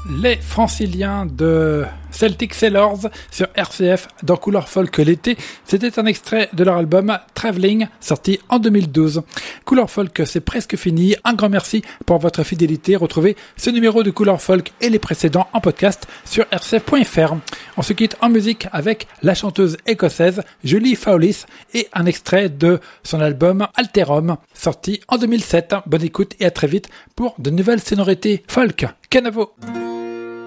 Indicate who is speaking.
Speaker 1: Les Franciliens de Celtic Sailors sur RCF dans Couleur Folk l'été. C'était un extrait de leur album Travelling, sorti en 2012. Couleur Folk, c'est presque fini. Un grand merci pour votre fidélité. Retrouvez ce numéro de Couleur Folk et les précédents en podcast sur rcf.fr. On se quitte en musique avec la chanteuse écossaise Julie Fowlis et un extrait de son album Alterum, sorti en 2007. Bonne écoute et à très vite pour de nouvelles sonorités folk. Canavo!